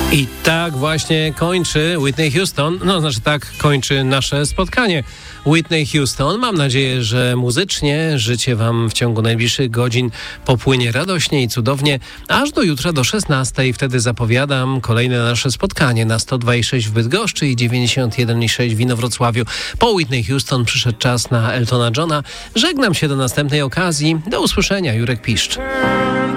I tak właśnie kończy Whitney Houston, tak kończy nasze spotkanie. Whitney Houston. Mam nadzieję, że muzycznie życie wam w ciągu najbliższych godzin popłynie radośnie i cudownie, aż do jutra do 16. Wtedy zapowiadam kolejne nasze spotkanie na 102,6 w Bydgoszczy i 91,6 w Inowrocławiu. Po Whitney Houston przyszedł czas na Eltona Johna. Żegnam się do następnej okazji. Do usłyszenia, Jurek Piszcz.